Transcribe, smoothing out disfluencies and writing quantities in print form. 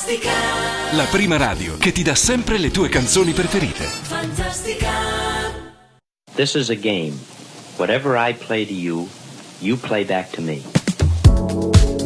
Fantastica. La prima radio che ti dà sempre le tue canzoni preferite. Fantastica. This is a game. Whatever I play to you, you play back to me.